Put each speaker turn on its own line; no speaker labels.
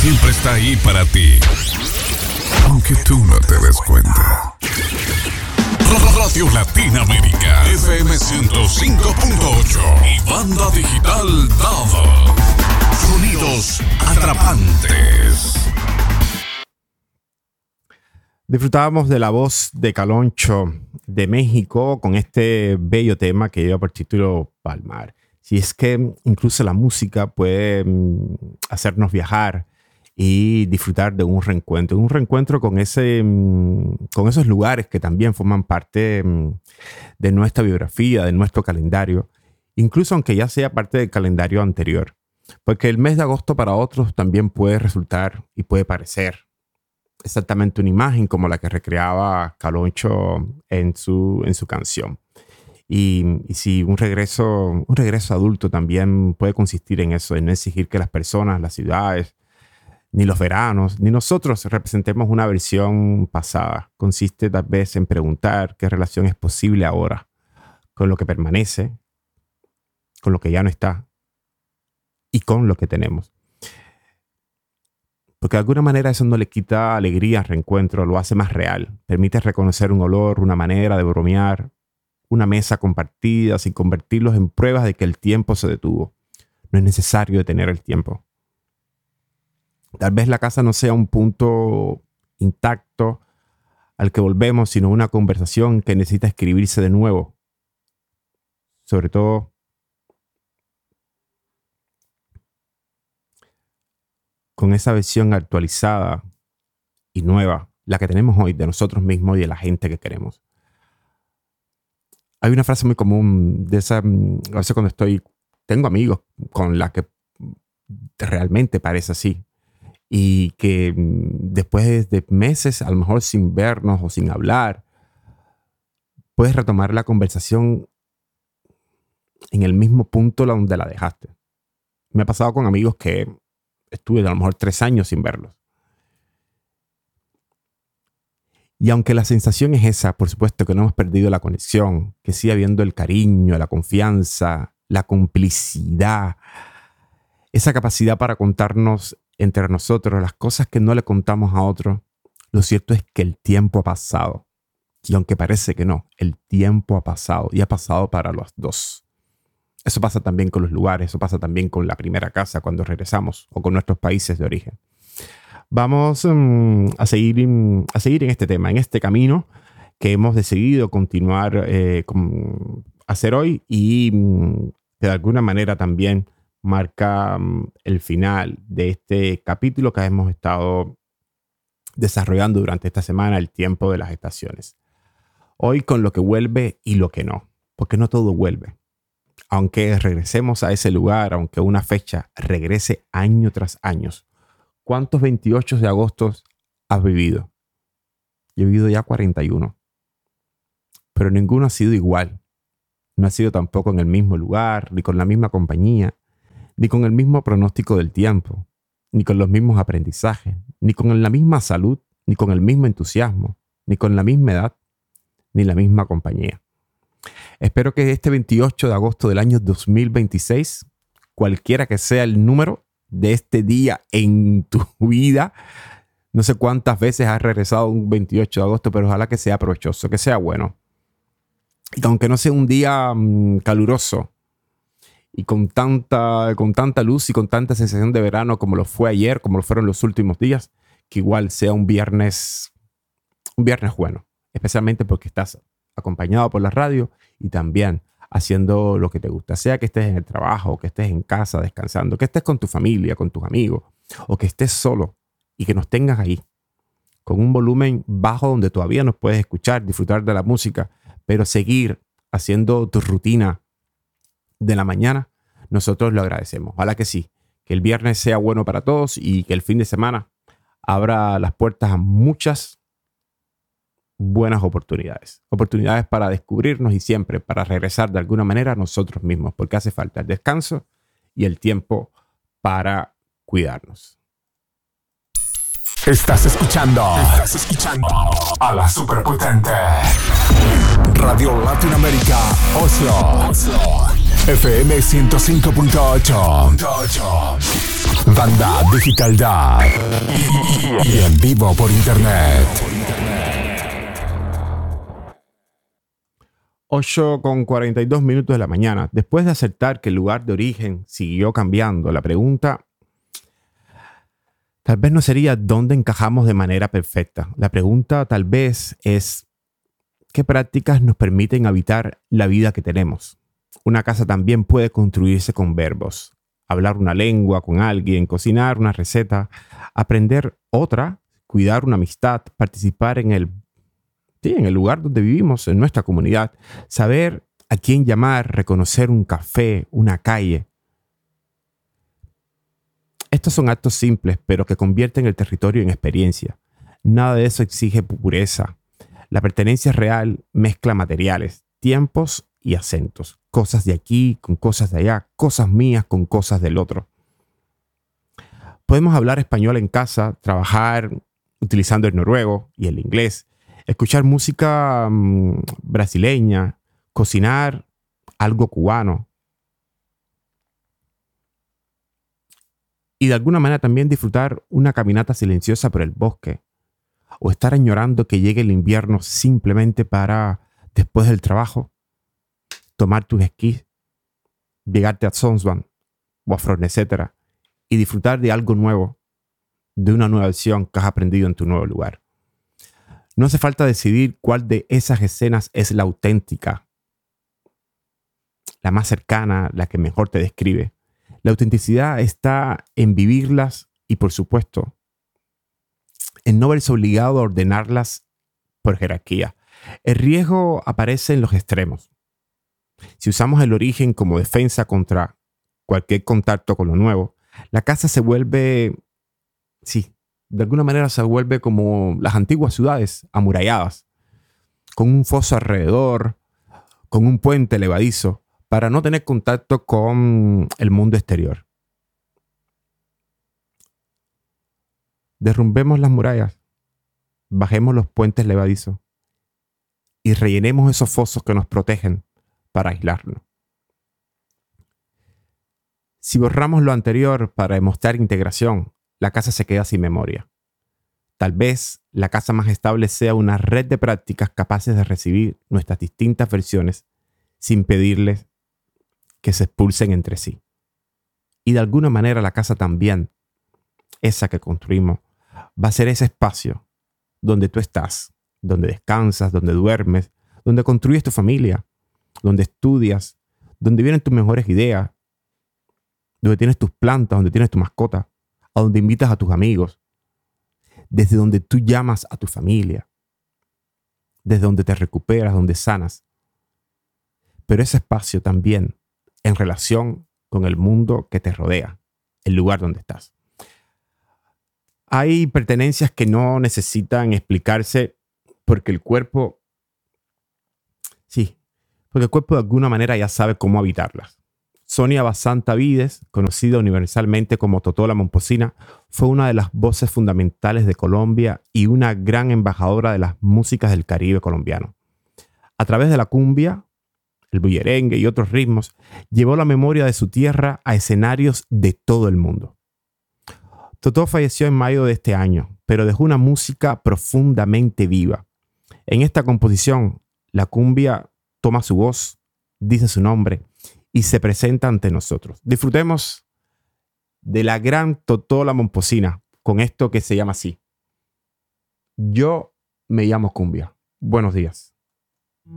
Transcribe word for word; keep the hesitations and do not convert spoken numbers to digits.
siempre está ahí para ti, aunque tú no te des cuenta. Radio Latinoamérica, F M ciento cinco punto ocho y banda digital Dava. Sonidos atrapantes.
Disfrutábamos de la voz de Caloncho de México con este bello tema que lleva por título Palmar. Si es que incluso la música puede mm, hacernos viajar y disfrutar de un reencuentro, un reencuentro con, ese, mm, con esos lugares que también forman parte mm, de nuestra biografía, de nuestro calendario, incluso aunque ya sea parte del calendario anterior. Porque el mes de agosto para otros también puede resultar y puede parecer exactamente una imagen como la que recreaba Caloncho en su, en su canción. Y, y sí, un regreso, un regreso adulto también puede consistir en eso, en no exigir que las personas, las ciudades, ni los veranos, ni nosotros representemos una versión pasada. Consiste tal vez en preguntar qué relación es posible ahora con lo que permanece, con lo que ya no está y con lo que tenemos. Porque de alguna manera eso no le quita alegría al reencuentro, lo hace más real. Permite reconocer un olor, una manera de bromear, una mesa compartida sin convertirlos en pruebas de que el tiempo se detuvo. No es necesario detener el tiempo. Tal vez la casa no sea un punto intacto al que volvemos, sino una conversación que necesita escribirse de nuevo. Sobre todo con esa versión actualizada y nueva, la que tenemos hoy de nosotros mismos y de la gente que queremos. Hay una frase muy común de esa, a veces cuando estoy, tengo amigos con la que realmente parece así y que después de meses, a lo mejor sin vernos o sin hablar, puedes retomar la conversación en el mismo punto donde la dejaste. Me ha pasado con amigos que estuve a lo mejor tres años sin verlos. Y aunque la sensación es esa, por supuesto que no hemos perdido la conexión, que sigue habiendo el cariño, la confianza, la complicidad, esa capacidad para contarnos entre nosotros las cosas que no le contamos a otros, lo cierto es que el tiempo ha pasado. Y aunque parece que no, el tiempo ha pasado y ha pasado para los dos. Eso pasa también con los lugares, eso pasa también con la primera casa cuando regresamos o con nuestros países de origen. Vamos um, a, seguir, um, a seguir en este tema, en este camino que hemos decidido continuar eh, con, hacer hoy y um, que de alguna manera también marca um, el final de este capítulo que hemos estado desarrollando durante esta semana, el tiempo de las estaciones. Hoy con lo que vuelve y lo que no, porque no todo vuelve. Aunque regresemos a ese lugar, aunque una fecha regrese año tras año, ¿cuántos veintiocho de agosto has vivido? Yo he vivido ya cuarenta y uno. Pero ninguno ha sido igual. No ha sido tampoco en el mismo lugar, ni con la misma compañía, ni con el mismo pronóstico del tiempo, ni con los mismos aprendizajes, ni con la misma salud, ni con el mismo entusiasmo, ni con la misma edad, ni la misma compañía. Espero que este veintiocho de agosto del año dos mil veintiséis, cualquiera que sea el número de este día en tu vida, no sé cuántas veces has regresado un veintiocho de agosto, pero ojalá que sea provechoso, que sea bueno. Y que aunque no sea un día um, caluroso y con tanta, con tanta luz y con tanta sensación de verano como lo fue ayer, como lo fueron los últimos días, que igual sea un viernes, un viernes bueno, especialmente porque estás acompañado por la radio y también haciendo lo que te gusta, sea que estés en el trabajo, que estés en casa descansando, que estés con tu familia, con tus amigos, o que estés solo y que nos tengas ahí con un volumen bajo donde todavía nos puedes escuchar, disfrutar de la música, pero seguir haciendo tu rutina de la mañana, nosotros lo agradecemos. Ojalá que sí, que el viernes sea bueno para todos y que el fin de semana abra las puertas a muchas buenas oportunidades. Oportunidades para descubrirnos y siempre para regresar de alguna manera a nosotros mismos, porque hace falta el descanso y el tiempo para cuidarnos.
Estás escuchando, estás escuchando a la superpotente Radio Latinoamérica Oslo, Oslo F M ciento cinco punto ocho. Banda Digital Da. Y en vivo por internet.
ocho con cuarenta y dos minutos de la mañana. Después de aceptar que el lugar de origen siguió cambiando, la pregunta tal vez no sería dónde encajamos de manera perfecta. La pregunta tal vez es qué prácticas nos permiten habitar la vida que tenemos. Una casa también puede construirse con verbos. Hablar una lengua con alguien, cocinar una receta, aprender otra, cuidar una amistad, participar en el Sí, en el lugar donde vivimos, en nuestra comunidad, saber a quién llamar, reconocer un café, una calle. Estos son actos simples, pero que convierten el territorio en experiencia. Nada de eso exige pureza. La pertenencia real mezcla materiales, tiempos y acentos. Cosas de aquí con cosas de allá, cosas mías con cosas del otro. Podemos hablar español en casa, trabajar utilizando el noruego y el inglés, escuchar música mmm, brasileña, cocinar algo cubano. Y de alguna manera también disfrutar una caminata silenciosa por el bosque. O estar añorando que llegue el invierno simplemente para, después del trabajo, tomar tus esquís, llegarte a Sonsvan o a Fornecetera y disfrutar de algo nuevo, de una nueva acción que has aprendido en tu nuevo lugar. No hace falta decidir cuál de esas escenas es la auténtica, la más cercana, la que mejor te describe. La autenticidad está en vivirlas y, por supuesto, en no verse obligado a ordenarlas por jerarquía. El riesgo aparece en los extremos. Si usamos el origen como defensa contra cualquier contacto con lo nuevo, la casa se vuelve, sí, de alguna manera se vuelve como las antiguas ciudades amuralladas, con un foso alrededor, con un puente levadizo, para no tener contacto con el mundo exterior. Derrumbemos las murallas, bajemos los puentes levadizos y rellenemos esos fosos que nos protegen para aislarnos. Si borramos lo anterior para demostrar integración, la casa se queda sin memoria. Tal vez la casa más estable sea una red de prácticas capaces de recibir nuestras distintas versiones sin pedirles que se expulsen entre sí. Y de alguna manera la casa también, esa que construimos, va a ser ese espacio donde tú estás, donde descansas, donde duermes, donde construyes tu familia, donde estudias, donde vienen tus mejores ideas, donde tienes tus plantas, donde tienes tu mascota, a donde invitas a tus amigos, desde donde tú llamas a tu familia, desde donde te recuperas, donde sanas. Pero ese espacio también en relación con el mundo que te rodea, el lugar donde estás. Hay pertenencias que no necesitan explicarse porque el cuerpo, sí, porque el cuerpo de alguna manera ya sabe cómo habitarlas. Sonia Basanta Vides, conocida universalmente como Totó la Momposina, fue una de las voces fundamentales de Colombia y una gran embajadora de las músicas del Caribe colombiano. A través de la cumbia, el bullerengue y otros ritmos, llevó la memoria de su tierra a escenarios de todo el mundo. Totó falleció en mayo de este año, pero dejó una música profundamente viva. En esta composición, la cumbia toma su voz, dice su nombre y se presenta ante nosotros. Disfrutemos de la gran Totó la Momposina con esto que se llama así. Yo me llamo cumbia. Buenos días.